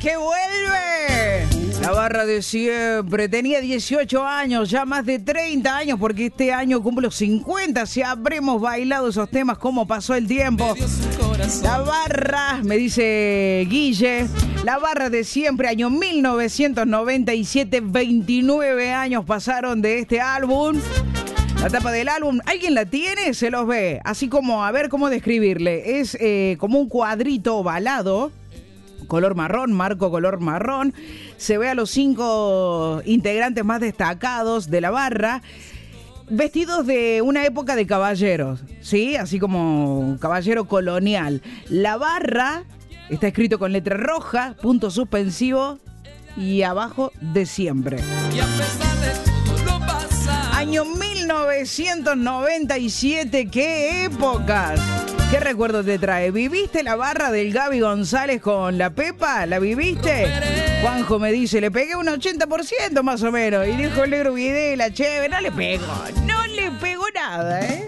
que vuelve. La barra de siempre. Tenía 18 años, ya más de 30 años, porque este año cumplo 50. Si habremos bailado esos temas, cómo pasó el tiempo. La barra, me dice Guille, la barra de siempre, año 1997, 29 años pasaron de este álbum. La tapa del álbum, ¿alguien la tiene? Se los ve, así como, a ver cómo describirle. Es como un cuadrito ovalado, color marrón, marco color marrón. Se ve a los 5 integrantes más destacados de la barra, vestidos de una época de caballeros, ¿sí? Así como un caballero colonial. La barra está escrito con letra roja, punto suspensivo y abajo de siempre. Y a pesar de todo lo pasa. Año 1997, ¿qué épocas? ¿Qué recuerdo te trae? ¿Viviste la barra del Gaby González con la Pepa? ¿La viviste? Juanjo me dice, le pegué un 80% más o menos. Y dijo el negro Videla, che, no le pegó nada, ¿eh?